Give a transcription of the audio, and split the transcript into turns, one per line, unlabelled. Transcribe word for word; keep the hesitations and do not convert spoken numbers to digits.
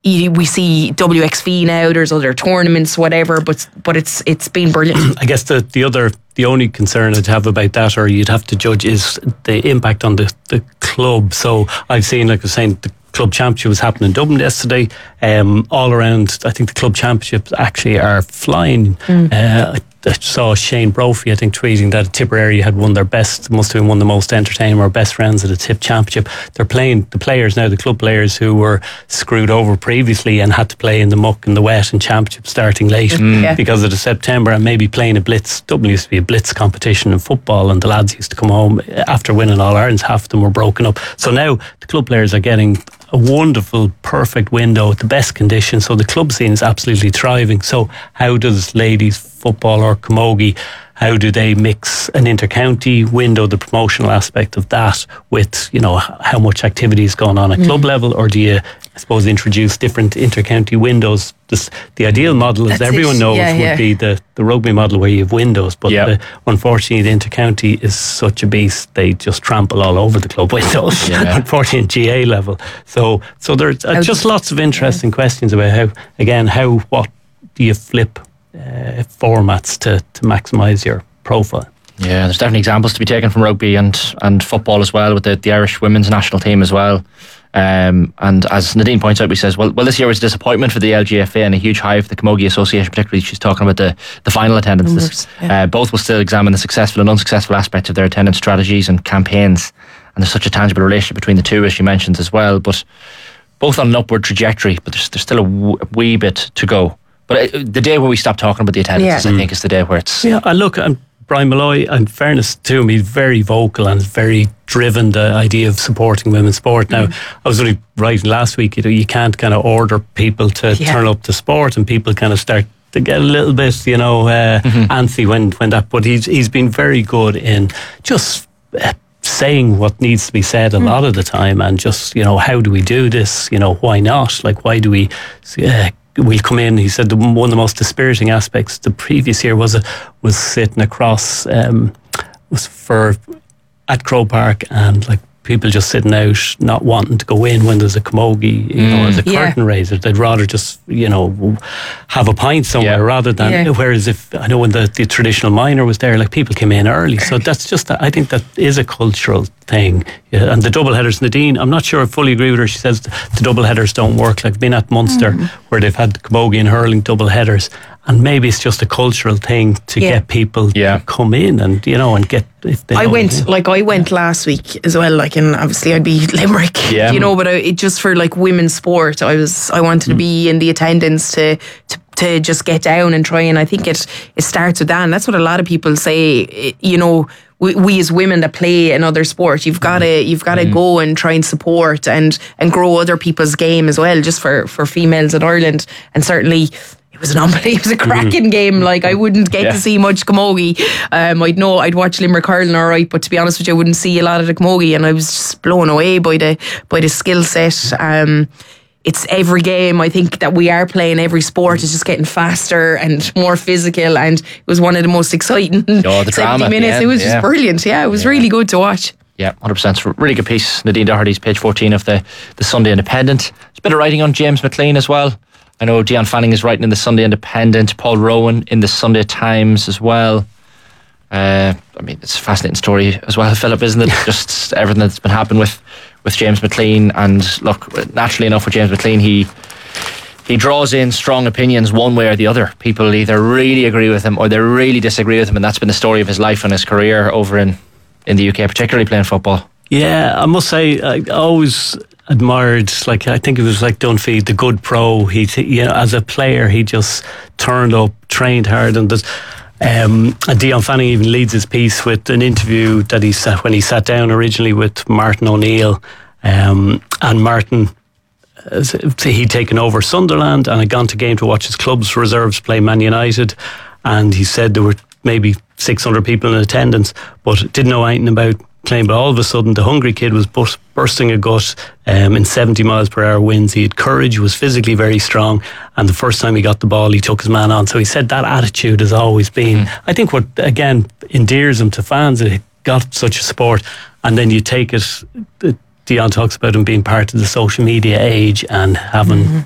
you, we see W X V now, there's other tournaments, whatever, but but it's it's been brilliant.
I guess the, the other, the only concern I'd have about that, or you'd have to judge, is the impact on the, the club. So I've seen, like I was saying, the club championship was happening in Dublin yesterday. Um, all around, I think the club championships actually are flying. Mm. Uh, I saw Shane Brophy, I think, tweeting that Tipperary had won their best, must have been one of the most entertaining or best rounds of the Tip Championship. They're playing the players now, the club players who were screwed over previously and had to play in the muck and the wet and championship starting late mm. yeah. because of the September, and maybe playing a blitz. Dublin used to be a blitz competition in football, and the lads used to come home after winning All Irelands. Half of them were broken up. So now the club players are getting a wonderful, perfect window at the best conditions. So the club scene is absolutely thriving. So how does ladies football or camogie, how do they mix an inter-county window, the promotional aspect of that, with, you know, how much activity is going on at mm. club level? Or do you, I suppose, introduce different inter-county windows? This, the ideal model, as That's everyone it. knows, yeah, would yeah. be the, the rugby model where you have windows. But yep. the, unfortunately, the inter-county is such a beast. They just trample all over the club windows, yeah. unfortunately, at G A level. So so there's uh, just lots of interesting yeah. questions about how, again, how, what do you flip uh, formats to, to maximise your profile?
Yeah, there's definitely examples to be taken from rugby and, and football as well, with the, the Irish women's national team as well. Um, and as Nadine points out, he says, well, well, this year was a disappointment for the L G F A and a huge high for the Camogie Association, particularly. She's talking about the, the final attendance. Numbers, yeah. uh, both will still examine the successful and unsuccessful aspects of their attendance strategies and campaigns. And there's such a tangible relationship between the two, as she mentions as well. But both on an upward trajectory, but there's, there's still a, w- a wee bit to go. But uh, the day where we stop talking about the attendance, yeah. I think, is the day where it's...
Yeah, I look... I'm Brian Malloy, in fairness to him, he's very vocal and very driven, the idea of supporting women's sport. Now, mm. I was only writing last week, you know, you can't kind of order people to yeah. turn up to sport, and people kind of start to get a little bit, you know, uh, mm-hmm. antsy when, when that, but he's he's been very good in just uh, saying what needs to be said a mm. lot of the time, and just, you know, how do we do this? You know, why not? Like, why do we... Uh, We'll come in. He said the, one of the most dispiriting aspects the previous year was a, was sitting across um, was for at Croke Park, and like people just sitting out, not wanting to go in when there's a camogie, you mm. know, as a yeah. curtain raiser. They'd rather just, you know, have a pint somewhere yeah. rather than. Yeah. Whereas if I know when the, the traditional minor was there, like people came in early. So that's just, I think that is a cultural thing. Yeah, and the double headers, Nadine, I'm not sure I fully agree with her. She says the double headers don't work. Like, been at Munster mm. where they've had camogie and hurling double headers, and maybe it's just a cultural thing to yeah. get people yeah. to come in and, you know, and get. If they
I went, it. like I went yeah. last week as well, like, and obviously I'd be Limerick, yeah. you know, but I, it just for like women's sport, I was, I wanted mm. to be in the attendance to, to to just get down and try, and I think it it starts with that, and that's what a lot of people say. It, you know, we, we as women that play another sport, you've got to you've got to mm. go and try and support and and grow other people's game as well, just for for females in Ireland. And certainly it was an unbelievable, it was a cracking mm. game. Like, I wouldn't get yeah. to see much camogie. Um, I'd know I'd watch Limerick hurling all right, but to be honest with you, I wouldn't see a lot of the camogie, and I was just blown away by the by the skill set. Um, It's every game, I think, that we are playing, every sport is just getting faster and more physical, and it was one of the most exciting
oh, the seventy
minutes.
End,
it was
yeah.
just brilliant. Yeah, it was yeah. really good to watch.
Yeah, one hundred percent. Really good piece. Nadine Doherty's page fourteen of the, the Sunday Independent. There's a bit of writing on James McLean as well. I know Dion Fanning is writing in the Sunday Independent, Paul Rowan in the Sunday Times as well. Uh, I mean, it's a fascinating story as well, Philip, isn't it? Just everything that's been happening with, with James McLean. And look, naturally enough with James McLean, he he draws in strong opinions one way or the other. People either really agree with him or they really disagree with him, and that's been the story of his life and his career over in, in the U K, particularly playing football.
Yeah, I must say, I always admired, like, I think it was like Dunphy, the good pro. He, you know, as a player, he just turned up, trained hard, and there's Um, and Dion Fanning even leads his piece with an interview that he sat when he sat down originally with Martin O'Neill, um, and Martin, uh, he'd taken over Sunderland and had gone to game to watch his club's reserves play Man United, and he said there were maybe six hundred people in attendance, but didn't know anything about playing. But all of a sudden, the hungry kid was bust, bursting a gut um, in seventy miles per hour winds. He had courage, was physically very strong, and the first time he got the ball, he took his man on. So he said that attitude has always been, mm. I think, what again endears him to fans. It got such a support, and then you take it. Dion talks about him being part of the social media age and having mm-hmm.